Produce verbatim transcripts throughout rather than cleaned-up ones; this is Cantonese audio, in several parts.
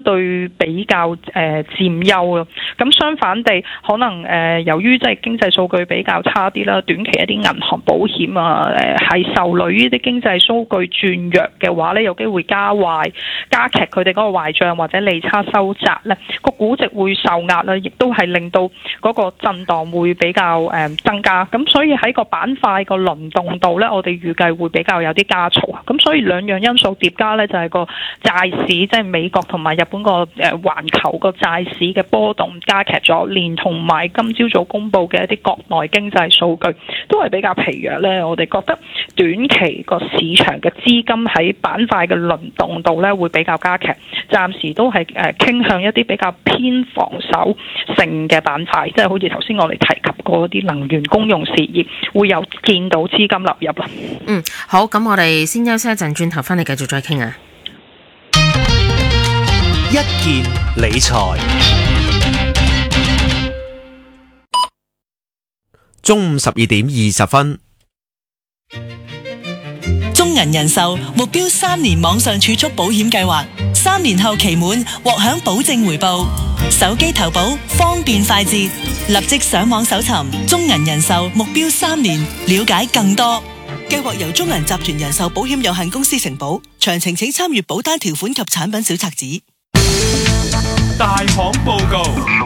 對比較誒、呃、佔優咯。咁相反地，可能誒、呃、由於即係經濟數據比較差啲啦，短期一啲銀行保險啊誒係受累於啲經濟數據轉弱嘅話咧，有機會加壞加劇佢哋嗰個壞帳或者利差收窄咧，個估值會受壓啦，亦都係令到嗰個震盪會比較誒、呃、增加。咁所以喺個板塊個輪動度咧，我哋預計會比較有啲加速。咁所以兩樣因素疊加咧，就係、是、個債市即係、就是、美國同埋日本個誒環球個債市嘅波動加劇咗，連同埋今朝早公布嘅一啲國內經濟數據都係比較疲弱咧。我哋覺得短期個市場嘅資金喺板塊嘅輪動度咧會比較加劇，暫時都係誒傾向一啲比較偏防守性嘅板塊，即係好似頭先我哋提及過啲能源公用事業會有見到資金流入啦。 嗯，好，咁我哋先休息一陣，轉頭翻嚟繼續再傾啊。 一件理財。中午十二點二十分。 中銀人壽目標三年網上儲蓄保險計劃，三年後期滿獲享保證回報。手機投保方便快捷，立即上網搜尋中銀人壽目標三年，了解更多。計劃由中銀集團人壽保險有限公司承保，詳情請參閱保單條款及產品小冊子。 大行報告。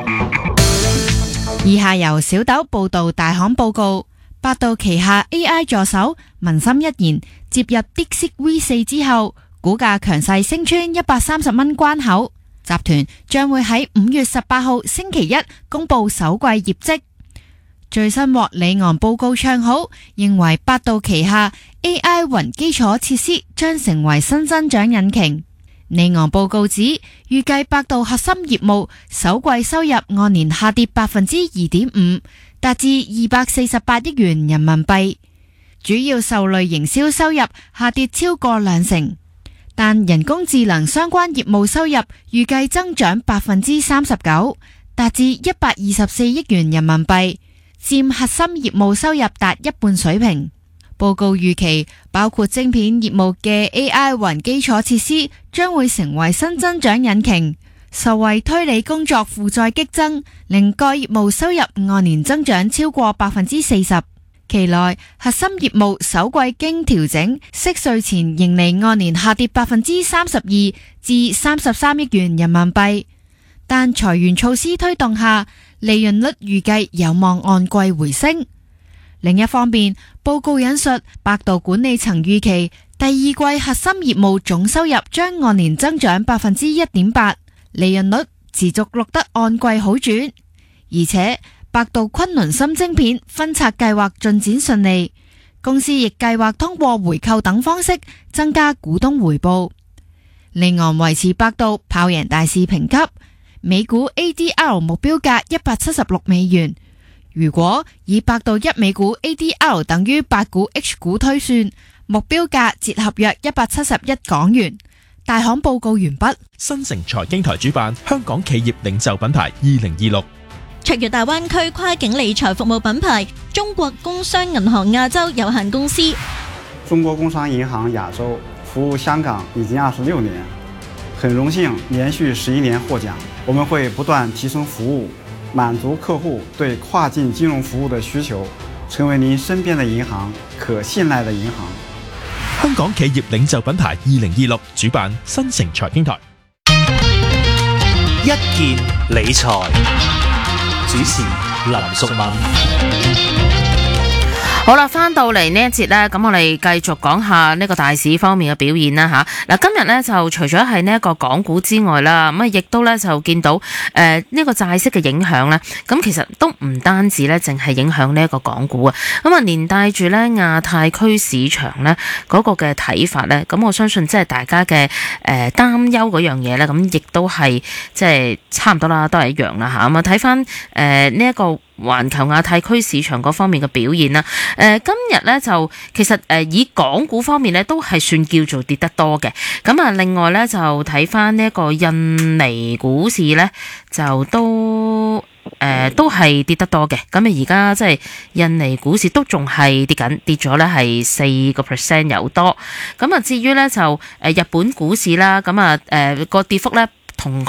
以下由小豆報道大行報告。百度旗下 A I 助手文心一言接入 DeepSeek V 四之後，股價強勢升穿一百三十蚊關口。集團將會喺五月十八號星期一公布首季業績。最新獲里昂報告唱好，認為百度旗下 A I 雲基礎設施將成為新增長引擎。里昂報告指，預計百度核心業務首季收入按年下跌百分之二點五，達至二百四十八億元人民幣，主要受累營銷收入下跌超過兩成，但人工智能相關業務收入預計增長百分之三十九，達至一百二十四億元人民幣，佔核心業務收入達一半水平。報告預期，包括晶片業務嘅 A I 雲基礎設施將會成為新增長引擎，受惠推理工作負載激增，令該業務收入按年增長超過百分之四十。期內核心業務首季經調整息稅前盈利按年下跌百分之三十二至三十三億元人民幣，但裁員措施推動下，利潤率預計有望按季回升。另一方面，報告引述百度管理層預期第二季核心業務總收入將按年增長百分之一點八，利潤率持續錄得按季好轉，而且百度昆侖芯晶片分拆計劃進展順利，公司亦計劃通過回購等方式增加股東回報。里昂維持百度跑贏大市評級，每股 A D R 目標價一百七十六美元。如果以百度一美股 A D R 等於八股 H 股推算，目標價折合約一百七十一港元。大行報告完畢。 新城財經台主辦香港企業領袖品牌二零二六。 卓越大灣區跨境理財服務品牌中國工商銀行亞洲有限公司。 中國工商銀行亞洲服務香港已經二十六年，很榮幸連續十一年獲獎。我們會不斷提升服務，滿足客戶對跨境金融服務的需求，成為您身邊的銀行，可信賴的銀行。 香港企業領袖品牌二零二六主辦新城財經台。 一件理財，主持林淑敏。 好啦，翻到嚟呢一節呢，咁我哋繼續講下呢個大市方面嘅表現啦吓。嗱，今日呢，就除咗係呢一個港股之外啦，咁啊亦都呢就見到誒呢、呃這個債息嘅影響呢。咁其實都唔單止呢，淨係影響呢一個港股啊。咁啊連帶住呢亞太區市場呢嗰個嘅睇法呢，咁我相信即係大家嘅誒擔憂嗰樣嘢呢，咁亦都係即係差唔多啦，都係一樣啦吓。咁啊睇翻誒呢一個環球亞太區市場嗰方面嘅表現啦，誒、呃、今日咧就其實誒、呃、以港股方面咧都係算叫做跌得多嘅，咁啊另外咧就睇翻呢一個印尼股市咧就都誒、呃、都係跌得多嘅，咁啊而家即係印尼股市都仲係跌緊，跌咗咧係四個 percent 有多，咁啊至於咧就誒日本股市啦，咁啊誒個跌幅咧同